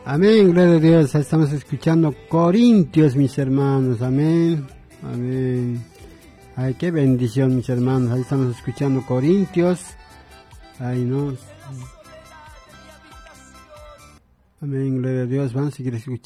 Amén, gloria a Dios. Estamos escuchando Corintios, mis hermanos. Amén, amén. Ay, qué bendición, mis hermanos. Ahí estamos escuchando Corintios. Ay, no. Amén, gloria a Dios. Vamos a seguir escuchando.